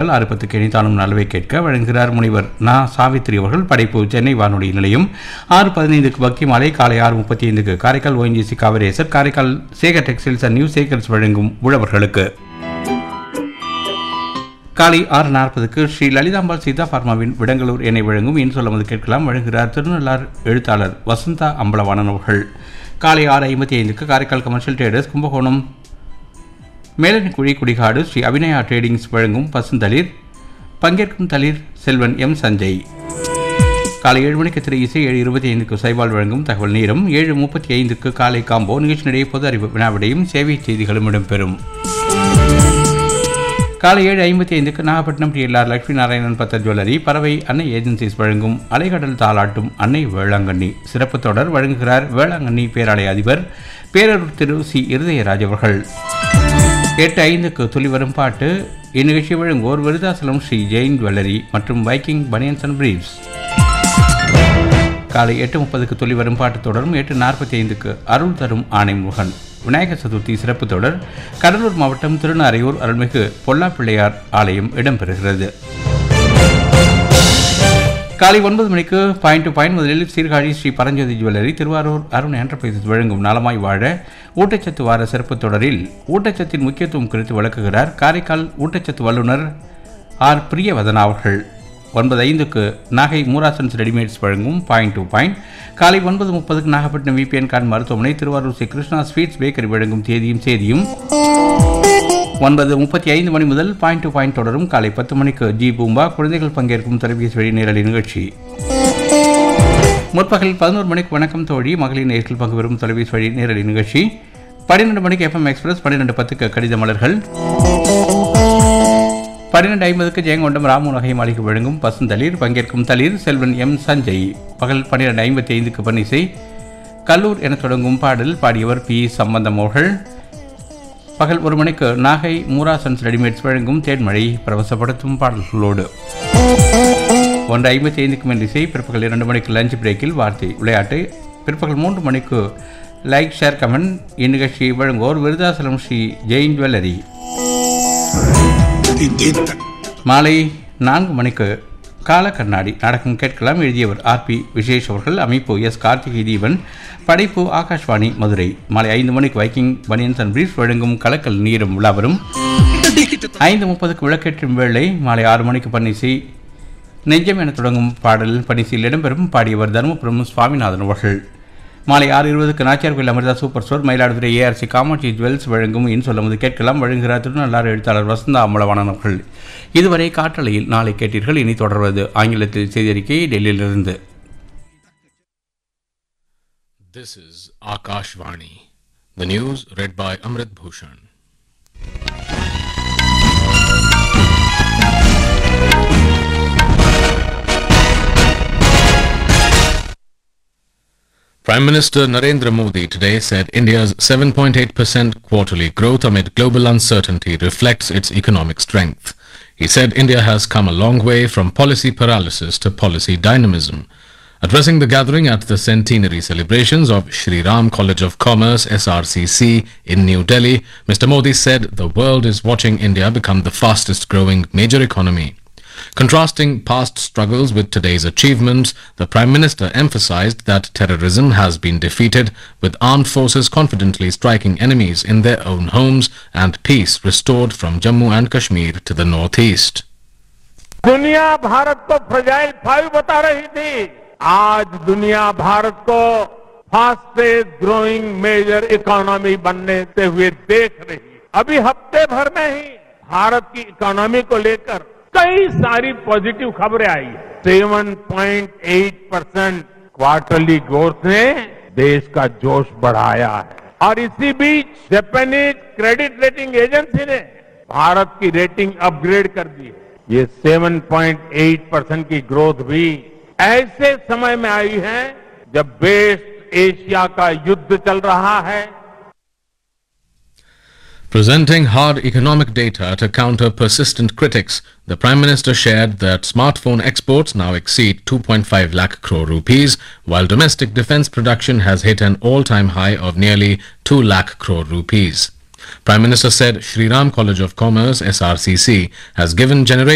காரைக்கால் 6:10 இணைத்தானும் நலவை கேட்க வழங்குகிறார் முனைவர் நா. சாவித்திரி அவர்கள். படைப்பு சென்னை வானொலி நிலையம். 6:15 பக்தி மாலை. காலை 6:35 Karaikal ONGC காவிரேசர் Karaikal Sekar textiles and new Sekar's வழங்கும் உழவர்களுக்கு. காலை 6:40 ஸ்ரீ லலிதாம்பாள் சீதா பார்மாவின் விடங்களூர் எண்ணெய் வழங்கும் இன் சொல்லுவது கேட்கலாம். வழங்குகிறார் திருநள்ளார் எழுத்தாளர் வசந்தா அம்பலவாணன் அவர்கள். காலை 6:55 Karaikal commercial traders Kumbakonam Melanikuzhi Kudikadu Sri Abhinaya tradings வழங்கும் பசுந்தளிர். பங்கேற்கும் தளிர் செல்வன் M. சஞ்சய். காலை 7 மணிக்கு திரு இசை. 7:25 சைபால் வழங்கும் தகவல் நேரம். 7:35 காலை காம்போ நிகழ்ச்சியிடையே பொது அறிவு வினாவிடையும் சேவை செய்திகளும் இடம்பெறும். காலை 7:55 நாகப்பட்டினம் TLR லட்சுமி நாராயணன் பத்தர் ஜுவல்லரி பறவை அன்னை ஏஜென்சிஸ் வழங்கும் அலைகடல் தாளாட்டும் அன்னை வேளாங்கண்ணி சிறப்பு தொடர். வழங்குகிறார் வேளாங்கண்ணி பேராலய அதிபர் பேரூர் திரு சி. இருதயராஜ் அவர்கள். 8:05 துளிவரும் பாட்டு. இந்நிகழ்ச்சி வழங்குவோர் விருதாசலம் ஸ்ரீ ஜெயின் ஜுவல்லரி மற்றும் வைக்கிங் பனியன்ஸ் அண்ட் பிரீவ்ஸ். காலை 8:30 துளிவரும் பாட்டு தொடரும். 8:45 அருள் தரும் ஆணைமுகன் விநாயகர் சதுர்த்தி சிறப்பு தொடர். கடலூர் மாவட்டம் திருநாரையூர் அருள்மிகு பொல்லா பிள்ளையார் ஆலயம் இடம்பெறுகிறது. காலை 9 மணிக்கு பாயிண்ட் டு பாயிண்ட். முதலில் சீர்காழி ஸ்ரீ பரஞ்சோதி ஜுவல்லரி திருவாரூர் அருண் என்டர்பிரைசஸ் வழங்கும் நலமாய் வாழ ஊட்டச்சத்து வார சிறப்பு தொடரில் ஊட்டச்சத்தின் முக்கியத்துவம் குறித்து விளக்குகிறார் காரைக்கால் ஊட்டச்சத்து வல்லுநர் ஆர். பிரியவதனா அவர்கள். 9:05 நாகை மூராசன்ஸ் ரெடிமேட்ஸ் வழங்கும் பாயிண்ட் டு பாயிண்ட். காலை 9:30 நாகப்பட்டினம் VPN கான் மருத்துவமனை திருவாரூர் ஸ்ரீ கிருஷ்ணா ஸ்வீட்ஸ் பேக்கரி வழங்கும் தேதியும் செய்தியும். 9:35 மணி முதல் பாயிண்ட் டு பாயிண்ட் தொடரும். காலை 10 மணிக்கு ஜி பூம்பா குழந்தைகள் பங்கேற்கும் தொலைபேசி வழி நேரலை நிகழ்ச்சி. முற்பகல் 11 மணிக்கு வணக்கம் தோழி மகளிர் நேயர்கள் பங்கு பெறும் தொலைபேசி வழி நேரலை நிகழ்ச்சி. 12 மணிக்கு FM எக்ஸ்பிரஸ். 12:10 கடித மலர்கள். 12:50 ஜெயங்கொண்டம் ராமு நகை மாளிகை வழங்கும் பசுந்தளிர். பங்கேற்கும் தளிர் செல்வன் M. சஞ்சய். பகல் 12:55 பன்னிசை கல்லூர் என தொடங்கும் பாடல். பாடியவர் P. சம்பந்தம் அவர்கள். பகல் 1 மணிக்கு நாகை மூராசன்ஸ் ரெடிமேட்ஸ் வழங்கும் தேன்மழை பிரவசப்படுத்தும் பாடல்களோடு. 1:55 மெல்லிசை. பிற்பகல் 2 மணிக்கு லஞ்ச் பிரேக்கில் வார்த்தை விளையாட்டு. பிற்பகல் 3 மணிக்கு லைக் ஷேர் கமெண்ட். இந்நிகழ்ச்சியை வழங்குவோர் விருதாசலம் ஸ்ரீ ஜெயின் ஜுவல்லரி. மாலை 4 மணிக்கு கால கண்ணாடி நாடகம் கேட்கலாம். எழுதியவர் R. P. விசேஷ் அவர்கள். அமைப்பு S. கார்த்திகை தீபன். படைப்பு ஆகாஷ்வாணி மதுரை. மாலை 5 மணிக்கு வைக்கிங் பனியன்ஸ் அண்ட் பிரீஃப்ஸ் வழங்கும் கலக்கல் நீரும் விழாவரும். 5:30 விளக்கேற்றும் வேளை. மாலை 6 மணிக்கு பன்னிசை நெஞ்சம் என தொடங்கும் பாடல் பன்னிசையில் இடம்பெறும். பாடியவர் தர்மபுரம் சுவாமிநாதன் அவர்கள். மாலை 6:20 நாச்சியார் கோயில் Amrita super store Mayiladuthurai ARC Kamakshi jewels வழங்கும் இன் சொல்லுவது கேட்கலாம். வழங்குகிறார் திருநள்ளார் எழுத்தாளர் வசந்தா அம்பலவாணன் அவர்கள். இதுவரை காற்றலையில் நாளை கேட்டீர்கள். இனி தொடர்வது ஆங்கிலத்தில் செய்தியறிக்கை டெல்லியிலிருந்து. This is Akashvani. The news read by Amrit Bhushan. Prime Minister Narendra Modi today said India's 7.8% quarterly growth amid global uncertainty reflects its economic strength. He said India has come a long way from policy paralysis to policy dynamism. Addressing the gathering at the centenary celebrations of Shri Ram College of Commerce SRCC in New Delhi, Mr. Modi said the world is watching India become the fastest growing major economy. Contrasting past struggles with today's achievements, the Prime Minister emphasized that terrorism has been defeated, with armed forces confidently striking enemies in their own homes and peace restored from Jammu and Kashmir to the northeast. दुनिया भारत को fragile 5 बता रही थी. आज दुनिया भारत को fastest growing major economy बनने से हुए देख रही. अभी हफ्ते भर में ही भारत की इकोनॉमी को लेकर कई सारी पॉजिटिव खबरें आई है. 7.8% क्वार्टरली ग्रोथ ने देश का जोश बढ़ाया है. और इसी बीच जापानीज क्रेडिट रेटिंग एजेंसी ने भारत की रेटिंग अपग्रेड कर दी है. ये 7.8% की ग्रोथ भी ऐसे समय में आई है जब वेस्ट एशिया का युद्ध चल रहा है. Presenting hard economic data to counter persistent critics, the Prime Minister shared that smartphone exports now exceed 2.5 lakh crore rupees, while domestic defence production has hit an all-time high of nearly 2 lakh crore rupees. Prime Minister said Shri Ram College of Commerce SRCC has given generations